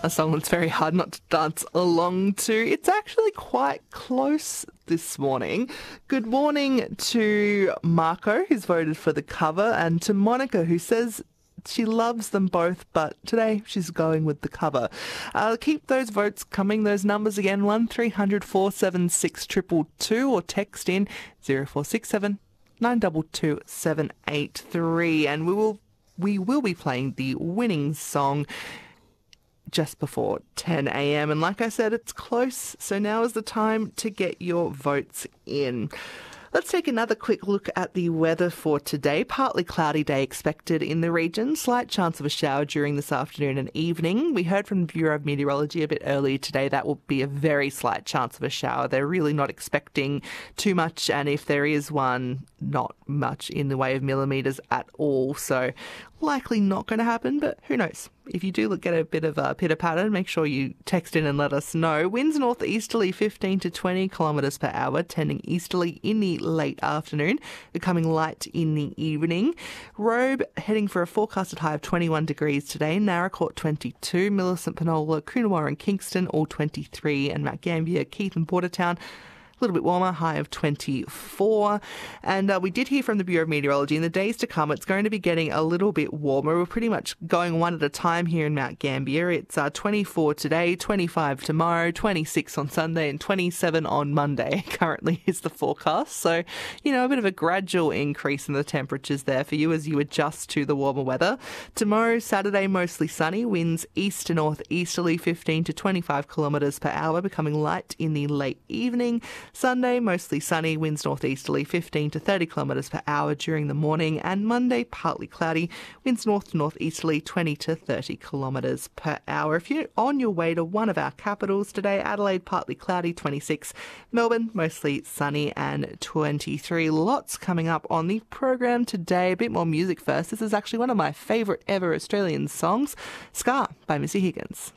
a song that's very hard not to dance along to. It's actually quite close this morning. Good morning to Marco, who's voted for the cover, and to Monica, who says she loves them both, but today she's going with the cover. Keep those votes coming. Those numbers again, 1300 476 222, or text in 0467 922 783, and we will be playing the winning song just before 10 a.m. And like I said, it's close, so now is the time to get your votes in. Let's take another quick look at the weather for today. Partly cloudy day expected in the region. Slight chance of a shower during this afternoon and evening. We heard from the Bureau of Meteorology a bit earlier today that will be a very slight chance of a shower. They're really not expecting too much, and if there is one, not much in the way of millimetres at all. So likely not going to happen, but who knows? If you do get a bit of a pitter-patter, make sure you text in and let us know. Winds northeasterly 15 to 20 kilometres per hour, tending easterly in the late afternoon, becoming light in the evening. Robe heading for a forecasted high of 21 degrees today. Naracoorte 22, Millicent, Penola, Coonawarra and Kingston all 23, and Mount Gambier, Keith and Bordertown a little bit warmer, high of 24. And we did hear from the Bureau of Meteorology, in the days to come, it's going to be getting a little bit warmer. We're pretty much going one at a time here in Mount Gambier. It's 24 today, 25 tomorrow, 26 on Sunday, and 27 on Monday currently is the forecast. So, a bit of a gradual increase in the temperatures there for you as you adjust to the warmer weather. Tomorrow, Saturday, mostly sunny, winds east to northeasterly 15 to 25 kilometres per hour, becoming light in the late evening. Sunday, mostly sunny, winds northeasterly 15 to 30 kilometres per hour during the morning, and Monday, partly cloudy, winds north to northeasterly 20 to 30 kilometres per hour. If you're on your way to one of our capitals today, Adelaide, partly cloudy, 26, Melbourne, mostly sunny and 23. Lots coming up on the program today. A bit more music first. This is actually one of my favourite ever Australian songs, Scar by Missy Higgins.